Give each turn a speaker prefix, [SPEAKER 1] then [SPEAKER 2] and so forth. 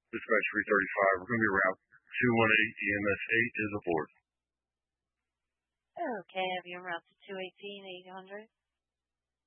[SPEAKER 1] Dispatch 335. We're going to be around 218 EMS 8 is aboard.
[SPEAKER 2] Okay, have you route to 218 800?